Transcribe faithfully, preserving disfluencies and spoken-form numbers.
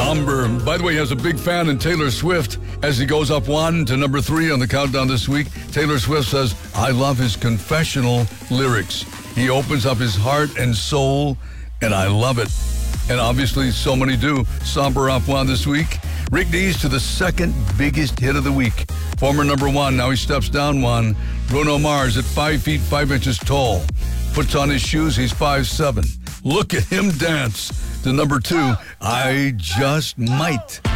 Somber. By the way, he has a big fan in Taylor Swift. As he goes up one to number three on the countdown this week, Taylor Swift says, I love his confessional lyrics. He opens up his heart and soul, and I love it. And obviously, so many do. Somber up one this week. Rick Dees to the second biggest hit of the week. Former number one, now he steps down one. Bruno Mars at five feet, five inches tall. Puts on his shoes, he's five seven. Look at him dance. To number two, I Just Might.